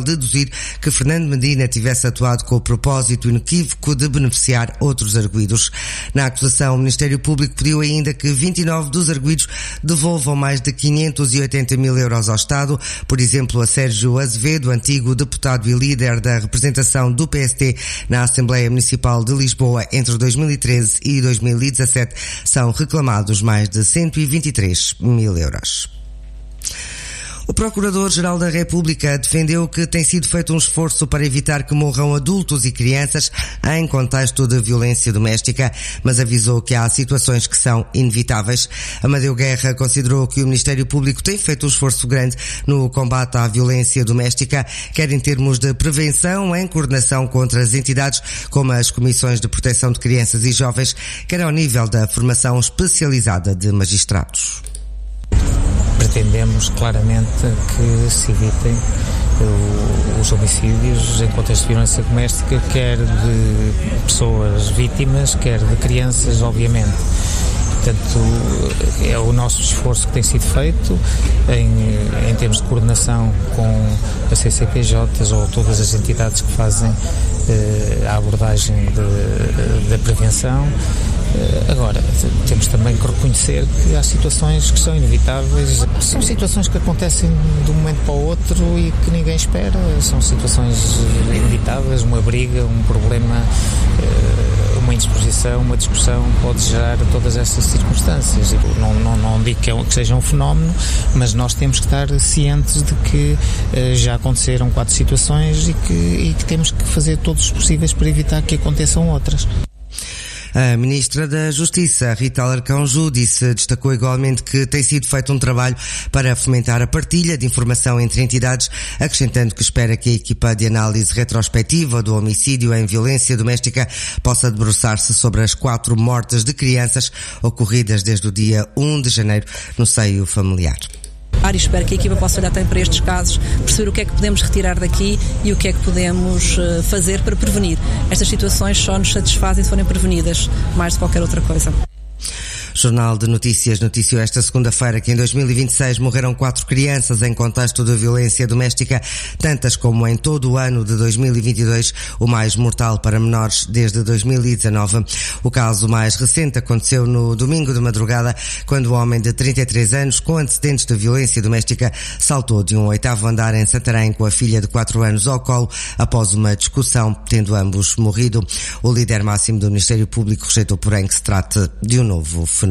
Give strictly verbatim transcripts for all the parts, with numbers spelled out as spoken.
deduzir que Fernando Medina tivesse atuado com o propósito inequívoco de beneficiar outros arguidos. Na acusação, o Ministério Público pediu ainda que vinte e nove dos arguidos devolvam mais de quinhentos e oitenta mil euros ao Estado, por exemplo, a Sérgio Azevedo, antigo deputado e líder da representação do P S D na Assembleia Municipal de Lisboa entre dois mil e treze e dois mil e dezassete, são reclamados mais de cento e vinte e três mil euros. O Procurador-Geral da República defendeu que tem sido feito um esforço para evitar que morram adultos e crianças em contexto de violência doméstica, mas avisou que há situações que são inevitáveis. Amadeu Guerra considerou que o Ministério Público tem feito um esforço grande no combate à violência doméstica, quer em termos de prevenção, em coordenação com outras entidades, como as Comissões de Proteção de Crianças e Jovens, quer ao nível da formação especializada de magistrados. Pretendemos claramente que se evitem os homicídios em contexto de violência doméstica, quer de pessoas vítimas, quer de crianças, obviamente. Portanto, é o nosso esforço que tem sido feito em, em termos de coordenação com as C C P Js ou todas as entidades que fazem eh, a abordagem de, da prevenção. Agora, temos também que reconhecer que há situações que são inevitáveis. São situações que acontecem de um momento para o outro e que ninguém espera. São situações inevitáveis, uma briga, um problema, uma indisposição, uma discussão pode gerar todas estas circunstâncias. Não, não, não digo que, é, que seja um fenómeno, mas nós temos que estar cientes de que já aconteceram quatro situações e que, e que temos que fazer todos os possíveis para evitar que aconteçam outras. A Ministra da Justiça, Rita Alarcão-Ju, disse, destacou igualmente que tem sido feito um trabalho para fomentar a partilha de informação entre entidades, acrescentando que espera que a equipa de análise retrospectiva do homicídio em violência doméstica possa debruçar-se sobre as quatro mortes de crianças ocorridas desde o dia um de janeiro no seio familiar. E espero que a equipa possa olhar também para estes casos, perceber o que é que podemos retirar daqui e o que é que podemos fazer para prevenir. Estas situações só nos satisfazem se forem prevenidas, mais de qualquer outra coisa. Jornal de Notícias noticiou esta segunda-feira que em dois mil e vinte e seis morreram quatro crianças em contexto de violência doméstica, tantas como em todo o ano de dois mil e vinte e dois, o mais mortal para menores desde dois mil e dezanove. O caso mais recente aconteceu no domingo de madrugada, quando o homem de trinta e três anos, com antecedentes de violência doméstica, saltou de um oitavo andar em Santarém com a filha de quatro anos ao colo após uma discussão, tendo ambos morrido. O líder máximo do Ministério Público rejeitou, porém, que se trate de um novo fenómeno.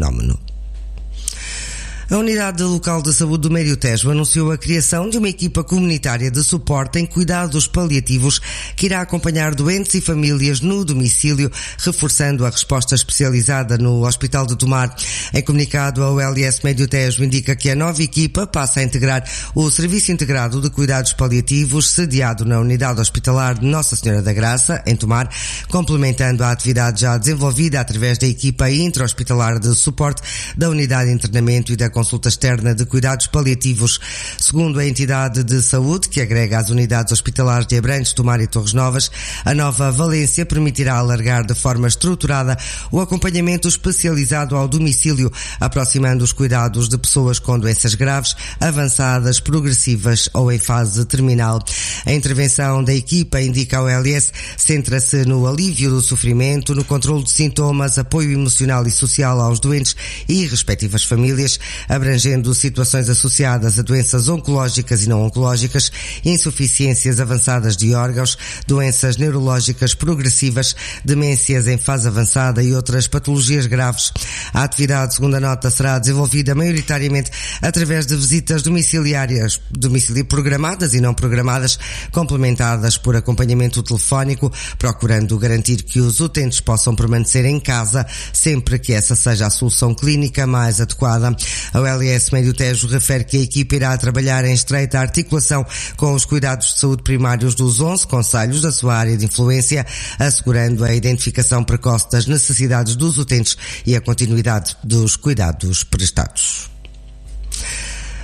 A Unidade Local de Saúde do Médio Tejo anunciou a criação de uma equipa comunitária de suporte em cuidados paliativos que irá acompanhar doentes e famílias no domicílio, reforçando a resposta especializada no Hospital de Tomar. Em comunicado, a O L S Médio Tejo indica que a nova equipa passa a integrar o Serviço Integrado de Cuidados Paliativos sediado na Unidade Hospitalar de Nossa Senhora da Graça, em Tomar, complementando a atividade já desenvolvida através da equipa intra-hospitalar de suporte da Unidade de Internamento e da consulta externa de cuidados paliativos. Segundo a entidade de saúde, que agrega as unidades hospitalares de Abrantes, Tomar e Torres Novas, a nova Valência permitirá alargar de forma estruturada o acompanhamento especializado ao domicílio, aproximando os cuidados de pessoas com doenças graves, avançadas, progressivas ou em fase terminal. A intervenção da equipa, indica a O L S, centra-se no alívio do sofrimento, no controle de sintomas, apoio emocional e social aos doentes e respectivas famílias, abrangendo situações associadas a doenças oncológicas e não oncológicas, insuficiências avançadas de órgãos, doenças neurológicas progressivas, demências em fase avançada e outras patologias graves. A atividade, segundo a nota, será desenvolvida maioritariamente através de visitas domiciliárias, domicílio programadas e não programadas, complementadas por acompanhamento telefónico, procurando garantir que os utentes possam permanecer em casa sempre que essa seja a solução clínica mais adequada. A O L S Médio Tejo refere que a equipe irá trabalhar em estreita articulação com os cuidados de saúde primários dos onze concelhos da sua área de influência, assegurando a identificação precoce das necessidades dos utentes e a continuidade dos cuidados prestados.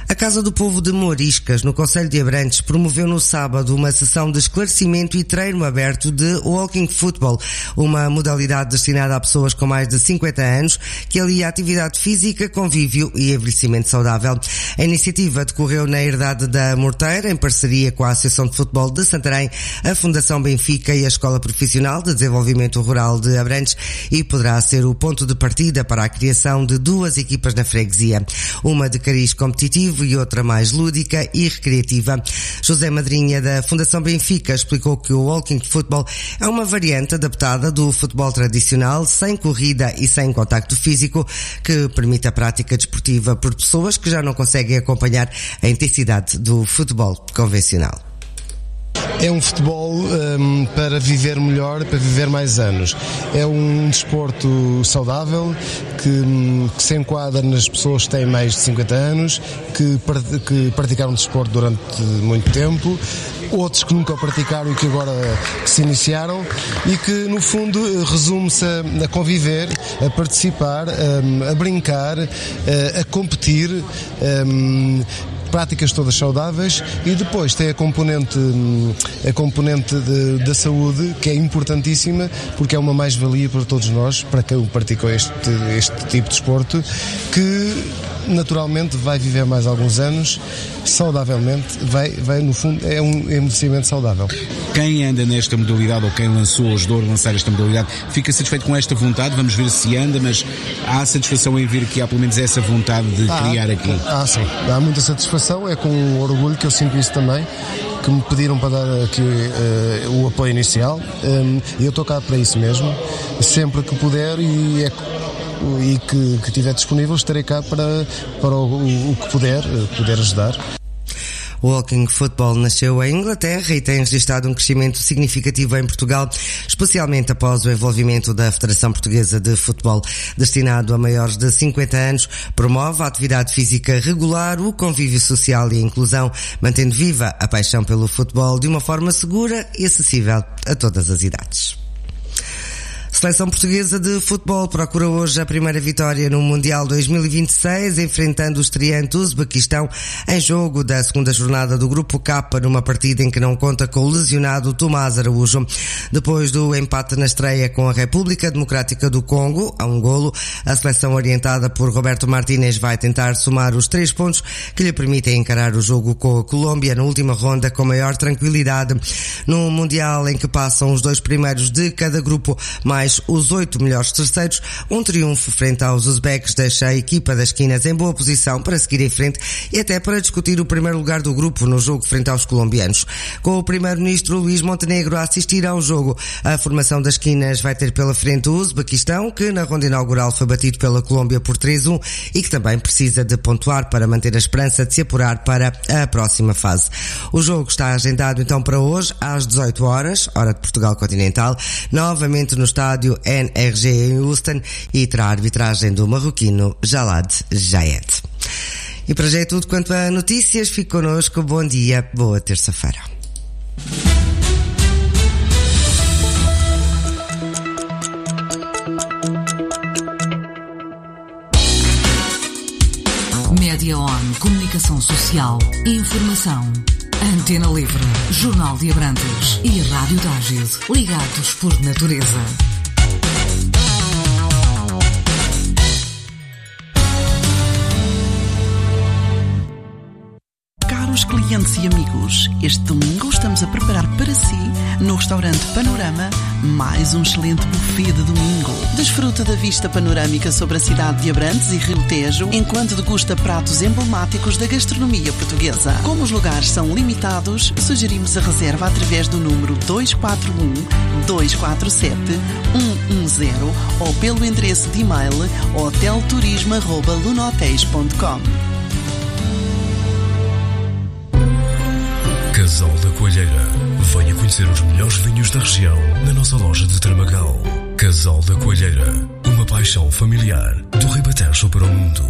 A Casa do Povo de Moriscas, no concelho de Abrantes, promoveu no sábado uma sessão de esclarecimento e treino aberto de walking football, uma modalidade destinada a pessoas com mais de cinquenta anos que alia atividade física, convívio e envelhecimento saudável. A iniciativa decorreu na Herdade da Morteira, em parceria com a Associação de Futebol de Santarém, a Fundação Benfica e a Escola Profissional de Desenvolvimento Rural de Abrantes, e poderá ser o ponto de partida para a criação de duas equipas na freguesia, uma de cariz competitivo e outra mais lúdica e recreativa. José Madrinha, da Fundação Benfica, explicou que o walking football é uma variante adaptada do futebol tradicional, sem corrida e sem contacto físico, que permite a prática desportiva por pessoas que já não conseguem acompanhar a intensidade do futebol convencional. É um futebol um, para viver melhor, para viver mais anos. É um desporto saudável que, que se enquadra nas pessoas que têm mais de cinquenta anos, que, que praticaram desporto durante muito tempo, outros que nunca o praticaram e que agora se iniciaram, e que no fundo resume-se a, a conviver, a participar, a, a brincar, a, a competir, a, práticas todas saudáveis, e depois tem a componente, a componente de, da saúde, que é importantíssima, porque é uma mais-valia para todos nós, para quem praticou este, este tipo de desporto, que naturalmente vai viver mais alguns anos, saudavelmente, vai, vai no fundo, é um envelhecimento saudável. Quem anda nesta modalidade, ou quem lançou, ajudou a lançar esta modalidade, fica satisfeito com esta vontade? Vamos ver se anda, mas há satisfação em ver que há pelo menos essa vontade de ah, criar aqui? Ah, sim, há muita satisfação, é com orgulho que eu sinto isso também, que me pediram para dar aqui uh, o apoio inicial, um, e eu estou cá para isso mesmo, sempre que puder, e é e que, que tiver disponível, estarei cá para, para o, o, o que puder, puder ajudar. O walking football nasceu em Inglaterra e tem registrado um crescimento significativo em Portugal, especialmente após o envolvimento da Federação Portuguesa de Futebol. Destinado a maiores de cinquenta anos, promove a atividade física regular, o convívio social e a inclusão, mantendo viva a paixão pelo futebol de uma forma segura e acessível a todas as idades. A Seleção Portuguesa de Futebol procura hoje a primeira vitória no Mundial dois mil e vinte e seis, enfrentando o estreante Uzbequistão em jogo da segunda jornada do Grupo K, numa partida em que não conta com o lesionado Tomás Araújo. Depois do empate na estreia com a República Democrática do Congo, a um golo, a seleção orientada por Roberto Martínez vai tentar somar os três pontos que lhe permitem encarar o jogo com a Colômbia na última ronda com maior tranquilidade. No Mundial em que passam os dois primeiros de cada grupo, mais os oito melhores terceiros, um triunfo frente aos uzbeques deixa a equipa das esquinas em boa posição para seguir em frente e até para discutir o primeiro lugar do grupo no jogo frente aos colombianos. Com o primeiro-ministro Luís Montenegro a assistir ao jogo, a formação das esquinas vai ter pela frente o Uzbequistão, que na ronda inaugural foi batido pela Colômbia por três a um e que também precisa de pontuar para manter a esperança de se apurar para a próxima fase. O jogo está agendado então para hoje às dezoito horas, hora de Portugal continental, novamente no estádio N R G em Houston, e terá a arbitragem do marroquino Jalad Jayed. E para já é tudo quanto a notícias. Fique connosco, bom dia, boa terça-feira. Média On, comunicação social, informação. Antena Livre, Jornal de Abrantes e Rádio Dágide, ligados por natureza. Caros clientes e amigos, este domingo estamos a preparar para si, no restaurante Panorama, mais um excelente buffet de domingo. Desfruta da vista panorâmica sobre a cidade de Abrantes e Rio Tejo, enquanto degusta pratos emblemáticos da gastronomia portuguesa. Como os lugares são limitados, sugerimos a reserva através do número dois quatro um, dois quatro sete, um um zero ou pelo endereço de e-mail hotelturismo arroba lunotéis ponto com. Casal da Coelheira. Venha conhecer os melhores vinhos da região na nossa loja de Tramagal. Casal da Coelheira. Uma paixão familiar do Ribatejo para o mundo.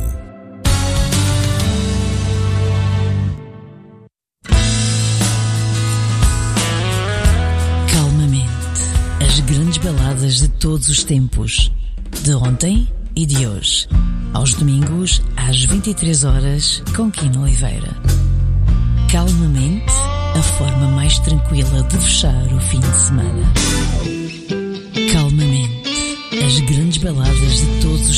Calmamente. As grandes baladas de todos os tempos. De ontem e de hoje. Aos domingos, às vinte e três horas, com Quino Oliveira. Calmamente, a forma mais tranquila de fechar o fim de semana. Calmamente, as grandes baladas de todos os